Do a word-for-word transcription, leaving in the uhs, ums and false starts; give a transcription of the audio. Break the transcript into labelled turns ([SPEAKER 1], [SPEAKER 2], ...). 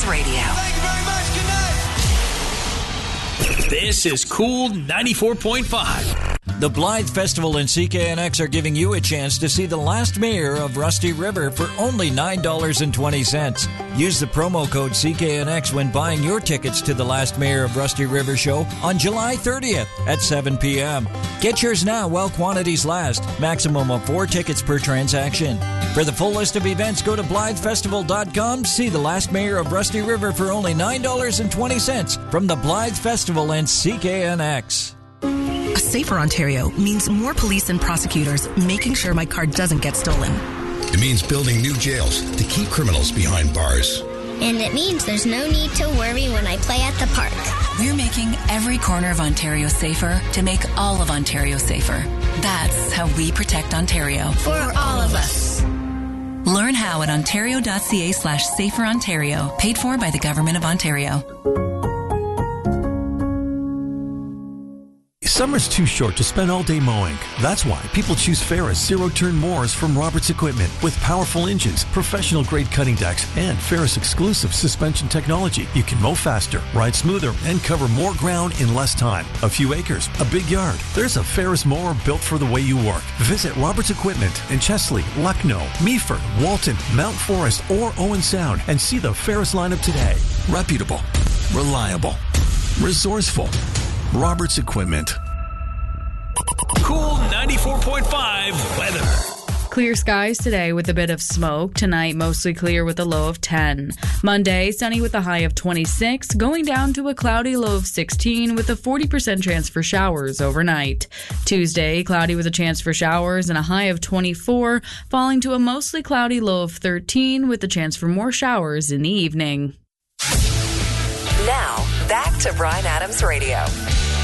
[SPEAKER 1] Adams Radio.
[SPEAKER 2] Thank you very much. Good night.
[SPEAKER 3] This is Cool ninety-four point five.
[SPEAKER 4] The Blythe Festival and C K N X are giving you a chance to see the last mayor of Rusty River for only nine dollars and twenty cents. Use the promo code C K N X when buying your tickets to the last mayor of Rusty River show on July thirtieth at seven p.m. Get yours now while quantities last. Maximum of four tickets per transaction. For the full list of events, go to Blythe Festival dot com. See the last mayor of Rusty River for only nine dollars and twenty cents from the Blythe Festival and C K N X.
[SPEAKER 5] A safer Ontario means more police and prosecutors making sure my car doesn't get stolen.
[SPEAKER 6] It means building new jails to keep criminals behind bars.
[SPEAKER 7] And it means there's no need to worry when I play at the park.
[SPEAKER 1] We're making every corner of Ontario safer to make all of Ontario safer. That's how we protect Ontario.
[SPEAKER 7] For all of us.
[SPEAKER 1] Learn how at ontario.ca slash safer Ontario. Paid for by the Government of Ontario.
[SPEAKER 8] Summer's too short to spend all day mowing. That's why people choose Ferris zero-turn mowers from Roberts Equipment with powerful engines, professional-grade cutting decks, and Ferris exclusive suspension technology. You can mow faster, ride smoother, and cover more ground in less time. A few acres, a big yard. There's a Ferris mower built for the way you work. Visit Roberts Equipment in Chesley, Lucknow, Meaford, Walton, Mount Forest, or Owen Sound and see the Ferris lineup today. Reputable, reliable, resourceful. Roberts Equipment.
[SPEAKER 3] Cool ninety-four point five weather.
[SPEAKER 9] Clear skies today with a bit of smoke. Tonight, mostly clear with a low of ten. Monday, sunny with a high of twenty-six, going down to a cloudy low of sixteen with a forty percent chance for showers overnight. Tuesday, cloudy with a chance for showers and a high of twenty-four, falling to a mostly cloudy low of thirteen with a chance for more showers in the evening.
[SPEAKER 1] Now, back to Bryan Adams Radio.